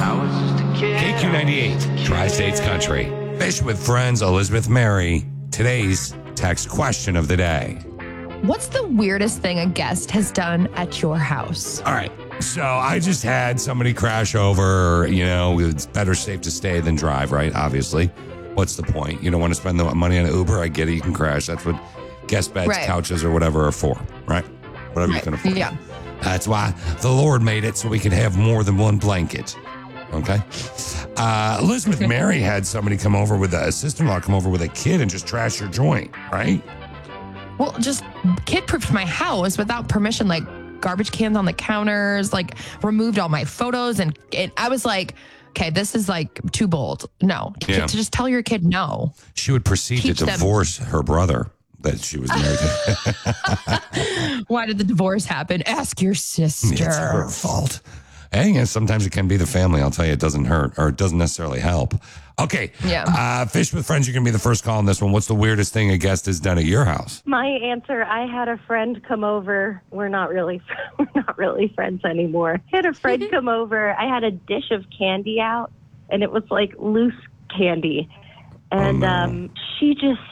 KQ98, Tri-States Country. Fish with Friends, Elizabeth Mary. Today's text question of the day. What's the weirdest thing a guest has done at your house? All right. So I just had somebody crash over. You know, it's better safe to stay than drive, right? Obviously. What's the point? You don't want to spend the money on an Uber. I get it. You can crash. That's what guest beds, couches, or whatever are for, right? Whatever you can afford. Yeah. That's why the Lord made it so we could have more than one blanket. Okay. Elizabeth Mary had somebody come over with a sister-in-law come over with a kid and just trash your joint, right? Well, just kid-proofed my house without permission, like garbage cans on the counters, like removed all my photos. And I was like, okay, this is like too bold. No. To just tell your kid no. She would proceed to divorce her brother that she was married to. Why did the divorce happen? Ask your sister. It's her fault. And sometimes it can be the family. I'll tell you, it doesn't hurt or it doesn't necessarily help. Okay. Yeah. Fish with Friends, you're going to be the first call on this one. What's the weirdest thing a guest has done at your house? My answer, I had a friend come over. We're not really friends anymore. I had a friend come over. I had a dish of candy out, and it was like loose candy. And she just...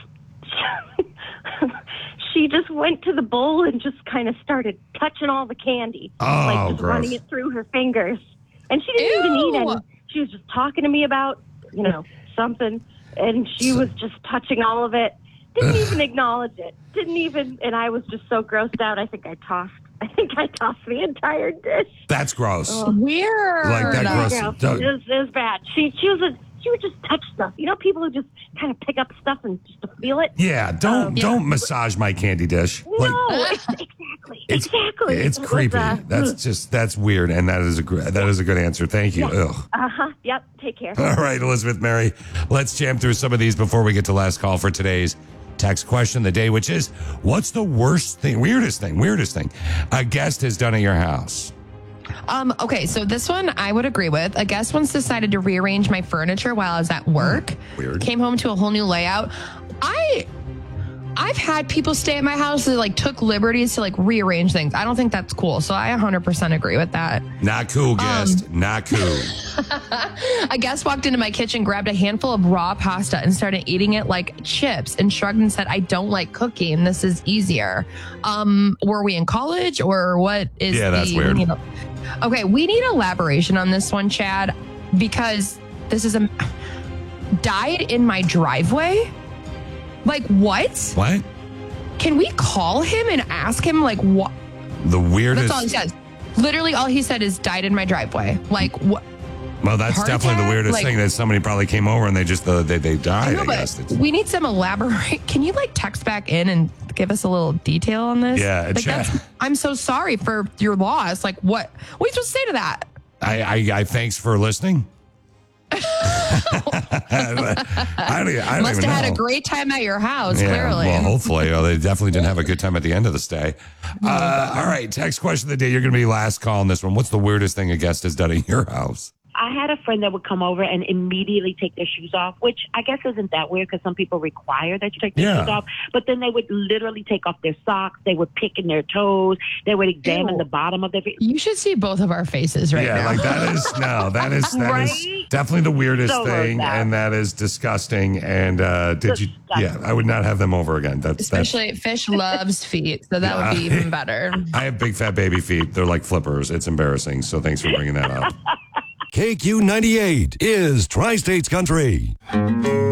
She just went to the bowl and just kind of started touching all the candy. Like just running it through her fingers. And she didn't even eat any. She was just talking to me about, something. And she was just touching all of it. Didn't even acknowledge it. And I was just so grossed out. I think I tossed the entire dish. That's gross. Weird. Like that gross. It was bad. She would just touch stuff. People who just kind of pick up stuff and just to feel it. Yeah, don't massage my candy dish. No, exactly. It's creepy. That's weird, and that is a good answer. Thank you. Yeah. Yep. Take care. All right, Elizabeth Mary. Let's jam through some of these before we get to last call for today's text question of the day, which is, what's the weirdest thing a guest has done at your house? Okay, so this one I would agree with. A guest once decided to rearrange my furniture while I was at work. Weird. Came home to a whole new layout. I've had people stay at my house that took liberties to rearrange things. I don't think that's cool. So I 100% agree with that. Not cool, guest. Not cool. A guest walked into my kitchen, grabbed a handful of raw pasta and started eating it like chips and shrugged and said, "I don't like cooking. This is easier." Were we in college or what is that's weird. Okay, we need elaboration on this one, Chad, because this is died in my driveway. Like, what? What? Can we call him and ask him, what? The weirdest... That's all he says. Literally, all he said is died in my driveway. Like, what? Well, that's definitely the weirdest thing, that somebody probably came over and they just, they died, I guess. We need some elaborate... Can you, text back in and give us a little detail on this? Yeah, I'm so sorry for your loss. What? What are you supposed to say to that? I thanks for listening. I don't Must even have had know. a great time at your house, clearly. Well, hopefully. They definitely didn't have a good time at the end of the stay. All right, text question of the day. You're going to be last call on this one. What's the weirdest thing a guest has done in your house? I had a friend that would come over and immediately take their shoes off, which I guess isn't that weird because some people require that you take their shoes off. But then they would literally take off their socks. They would pick in their toes. They would examine the bottom of their feet. You should see both of our faces right now. Yeah, that is definitely the weirdest thing, and that is disgusting. And I would not have them over again. Especially Fish loves feet, so that would be even better. I have big fat baby feet. They're like flippers. It's embarrassing. So thanks for bringing that up. KQ98 is Tri-States Country.